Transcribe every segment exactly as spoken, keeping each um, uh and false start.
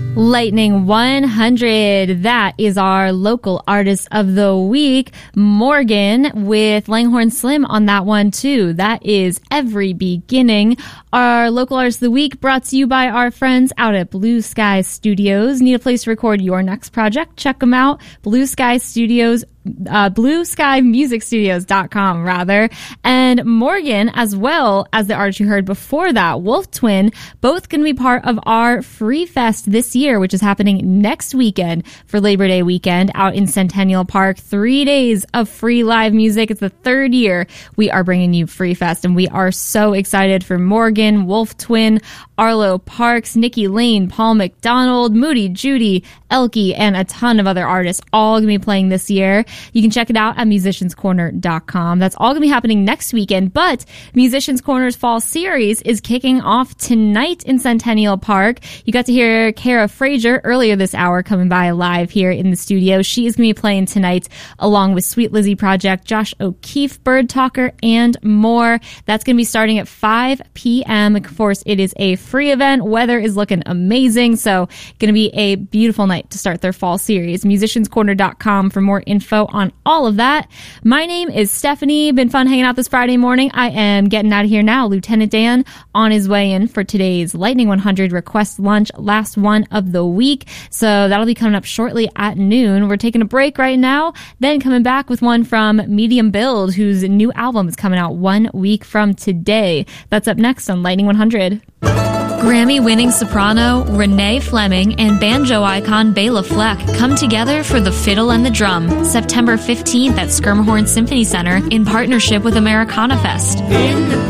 Lightning one hundred, that is our local artist of the week, Morgan, with Langhorne Slim on that one too. That is Every Beginning. Our local artist of the week brought to you by our friends out at Blue Sky Studios. Need a place to record your next project? Check them out. Blue Sky Studios. Uh, blue sky music studios dot com rather. And Morgan, as well as the artist you heard before that, Wolf Twin, both going to be part of our Free Fest this year, which is happening next weekend for Labor Day weekend out in Centennial Park. Three days of free live music. It's the third year we are bringing you Free Fest, and we are so excited for Morgan, Wolf Twin, Arlo Parks, Nikki Lane, Paul McDonald, Moody Judy, Elke, and a ton of other artists all going to be playing this year. You can check it out at musicians corner dot com. That's all going to be happening next weekend, but Musicians Corner's Fall Series is kicking off tonight in Centennial Park. You got to hear Kara Frazier earlier this hour coming by live here in the studio. She is going to be playing tonight along with Sweet Lizzie Project, Josh O'Keefe, Bird Talker, and more. That's going to be starting at five p.m. Of course, it is a free event. Weather is looking amazing, so going to be a beautiful night to start their fall series. musicians corner dot com for more info on all of that. My name is Stephanie. Been fun hanging out this Friday morning. I am getting out of here now. Lieutenant Dan on his way in for today's Lightning one hundred request lunch, last one of the week. So that'll be coming up shortly at noon. We're taking a break right now, then coming back with one from Medium Build, whose new album is coming out one week from today. That's up next on Lightning one hundred. Grammy-winning soprano Renee Fleming and banjo icon Bela Fleck come together for The Fiddle and the Drum, September fifteenth at Skirmhorn Symphony Center in partnership with Americana Fest. In the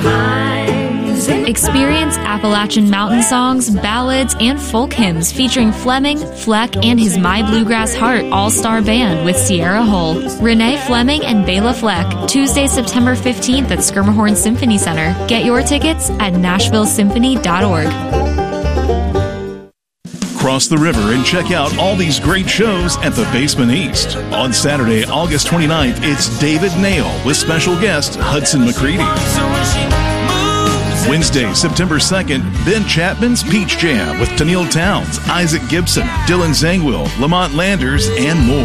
pines, in the Experience Appalachian mountain songs, ballads, and folk hymns featuring Fleming, Fleck, and his My Bluegrass Heart all-star band with Sierra Hull. Renee Fleming and Bela Fleck, Tuesday, September fifteenth at Skirmhorn Symphony Center. Get your tickets at nashville symphony dot org. Cross the river and check out all these great shows at the Basement East. On Saturday, August twenty-ninth, it's David Nail with special guest Hudson McCready. Wednesday, September second, Ben Chapman's Peach Jam with Tennille Towns, Isaac Gibson, Dylan Zangwill, Lamont Landers, and more.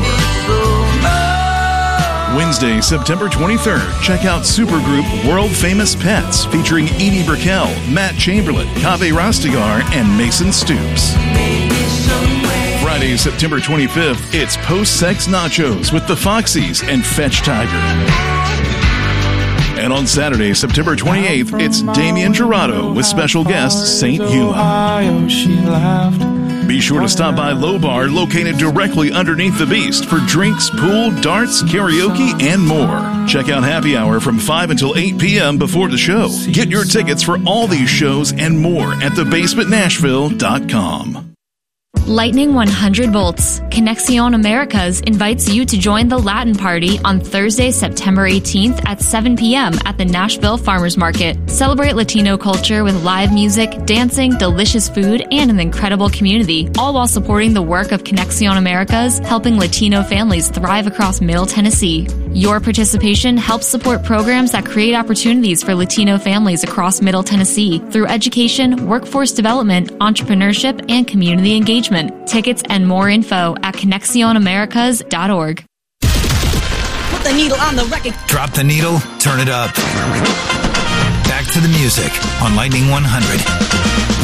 Wednesday, September twenty-third, check out supergroup World Famous Pets featuring Edie Brickell, Matt Chamberlain, Kaveh Rastegar, and Mason Stoops. Friday, September twenty-fifth, it's Post-Sex Nachos with the Foxies and Fetch Tiger. And on Saturday, September twenty-eighth, it's Damian Jurado with special guest Saint Huma. Be sure to stop by Low Bar, located directly underneath the Beast, for drinks, pool, darts, karaoke, and more. Check out Happy Hour from five until eight p.m. before the show. Get your tickets for all these shows and more at the basement nashville dot com. Lightning one hundred volts. Conexion Americas invites you to join the Latin Party on Thursday, September eighteenth at seven p.m. at the Nashville Farmers Market. Celebrate Latino culture with live music, dancing, delicious food, and an incredible community, all while supporting the work of Conexion Americas, helping Latino families thrive across Middle Tennessee. Your participation helps support programs that create opportunities for Latino families across Middle Tennessee through education, workforce development, entrepreneurship, and community engagement. Tickets and more info at conexion americas dot org. Put the needle on the record. Drop the needle, turn it up. Back to the music on Lightning one hundred.